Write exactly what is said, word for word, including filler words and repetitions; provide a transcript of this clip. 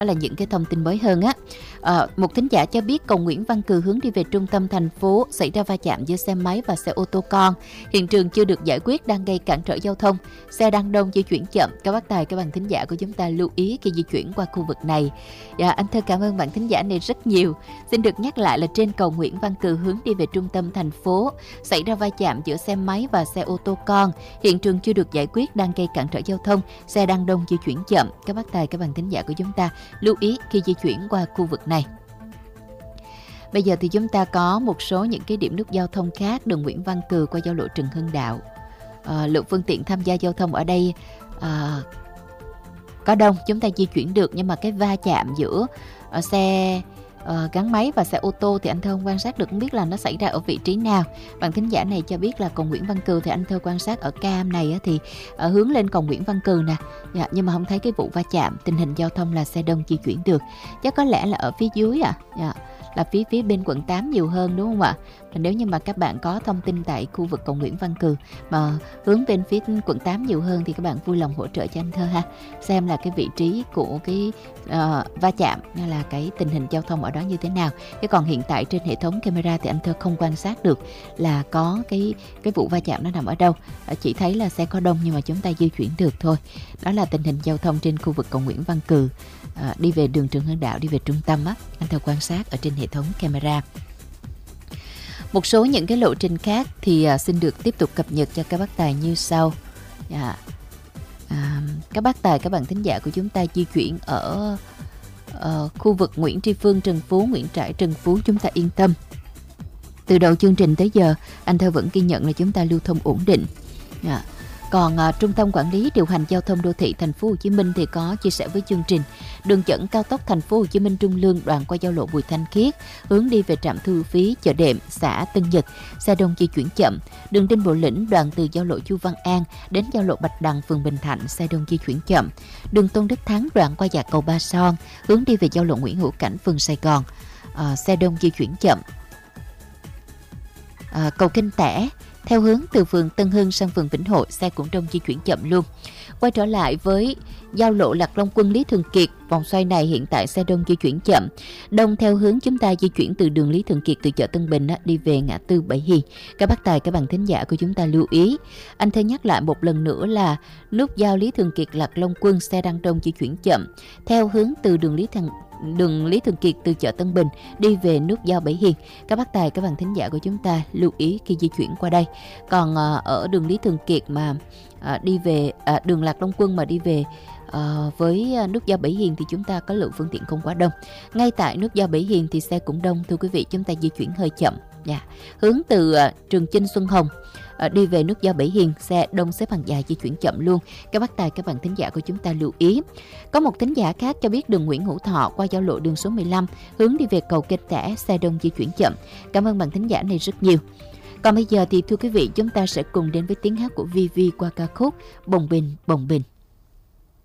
Đó là những cái thông tin mới hơn á. Ờ, một thính giả cho biết cầu Nguyễn Văn Cừ hướng đi về trung tâm thành phố xảy ra va chạm giữa xe máy và xe ô tô con. Hiện trường chưa được giải quyết, đang gây cản trở giao thông. Xe đang đông di chuyển chậm. Các bác tài, các bạn thính giả của chúng ta lưu ý khi di chuyển qua khu vực này. Dạ, anh Thơ cảm ơn bạn thính giả này rất nhiều. Xin được nhắc lại là trên cầu Nguyễn Văn Cừ hướng đi về trung tâm thành phố xảy ra va chạm giữa xe máy và xe ô tô con. Hiện trường chưa được giải quyết, đang gây cản trở giao thông. Xe đang đông di chuyển chậm. Các bác tài, các bạn thính giả của chúng ta lưu ý khi di chuyển qua khu vực này. Bây giờ thì chúng ta có một số những cái điểm nút giao thông khác. Đường Nguyễn Văn Cừ qua giao lộ Trần Hưng Đạo, à, lượng phương tiện tham gia giao thông ở đây à, có đông, chúng ta di chuyển được, nhưng mà cái va chạm giữa uh, xe uh, gắn máy và xe ô tô thì anh Thơ không quan sát được, không biết là nó xảy ra ở vị trí nào. Bạn thính giả này cho biết là cầu Nguyễn Văn Cừ thì anh Thơ quan sát ở cam này á, thì uh, hướng lên cầu Nguyễn Văn Cừ nè, dạ, nhưng mà không thấy cái vụ va chạm. Tình hình giao thông là xe đông di chuyển được, chắc có lẽ là ở phía dưới à, dạ, là phía phía bên quận tám nhiều hơn đúng không ạ? Và nếu như mà các bạn có thông tin tại khu vực cầu Nguyễn Văn Cừ mà hướng bên phía quận tám nhiều hơn thì các bạn vui lòng hỗ trợ cho anh Thơ ha, xem là cái vị trí của cái uh, va chạm hay là cái tình hình giao thông ở đó như thế nào. Thế còn hiện tại trên hệ thống camera thì anh Thơ không quan sát được là có cái cái vụ va chạm nó nằm ở đâu, chỉ thấy là xe có đông nhưng mà chúng ta di chuyển được thôi. Đó là tình hình giao thông trên khu vực cầu Nguyễn Văn Cừ, uh, đi về đường Trần Hưng Đạo, đi về trung tâm á, anh Thơ quan sát ở trên hệ thống camera. Một số những cái lộ trình khác thì uh, xin được tiếp tục cập nhật cho các bác tài như sau. Yeah. À, các bác tài, các bạn thính giả của chúng ta di chuyển ở uh, khu vực Nguyễn Tri Phương, Trần Phú, Nguyễn Trãi, Trần Phú, chúng ta yên tâm. Từ đầu chương trình tới giờ, anh Thơ vẫn ghi nhận là chúng ta lưu thông ổn định. Yeah. Còn uh, Trung tâm Quản lý Điều hành Giao thông Đô thị Thành phố Hồ Chí Minh thì có chia sẻ với chương trình đường dẫn cao tốc Thành phố Hồ Chí Minh Trung Lương đoạn qua giao lộ Bùi Thanh Khiết hướng đi về trạm thu phí chợ Đệm, xã Tân Nhật, xe đông di chuyển chậm. Đường Đinh Bộ Lĩnh đoạn từ giao lộ Chu Văn An đến giao lộ Bạch Đằng, phường Bình Thạnh, xe đông di chuyển chậm. Đường Tôn Đức Thắng đoạn qua dạc cầu Ba Son hướng đi về giao lộ Nguyễn Hữu Cảnh, phường Sài Gòn, uh, xe đông di chuyển chậm. Uh, cầu Kinh Tẻ theo hướng từ phường Tân Hưng sang phường Vĩnh Hội, xe cũng đông di chuyển chậm luôn. Quay trở lại với giao lộ Lạc Long Quân, Lý Thường Kiệt, vòng xoay này hiện tại xe đông di chuyển chậm. Đông theo hướng chúng ta di chuyển từ đường Lý Thường Kiệt, từ chợ Tân Bình á, đi về ngã tư Bảy Hiền. Các bác tài, các bạn thính giả của chúng ta lưu ý. Anh Thơ nhắc lại một lần nữa là nút giao Lý Thường Kiệt Lạc Long Quân, xe đang đông di chuyển chậm. Theo hướng từ đường Lý Thường đường Lý Thường Kiệt từ chợ Tân Bình đi về nút giao Bảy Hiền. Các bác tài, các bạn thính giả của chúng ta lưu ý khi di chuyển qua đây. Còn à, ở đường Lý Thường Kiệt mà à, đi về à, đường Lạc Long Quân mà đi về à, với nút giao Bảy Hiền thì chúng ta có lượng phương tiện không quá đông. Ngay tại nút giao Bảy Hiền thì xe cũng đông, thưa quý vị, chúng ta di chuyển hơi chậm. Yeah. Hướng từ à, Trường Chinh, Xuân Hồng à, đi về nút giao Bảy Hiền, xe đông xếp hàng dài di chuyển chậm luôn. Các bác tài, các bạn thính giả của chúng ta lưu ý. Có một thính giả khác cho biết đường Nguyễn Hữu Thọ qua giao lộ đường số mười lăm hướng đi về cầu Kênh Tẻ, xe đông di chuyển chậm. Cảm ơn bạn thính giả này rất nhiều. Còn bây giờ thì thưa quý vị, chúng ta sẽ cùng đến với tiếng hát của Vi Vi qua ca khúc Bồng Bình, Bồng Bình.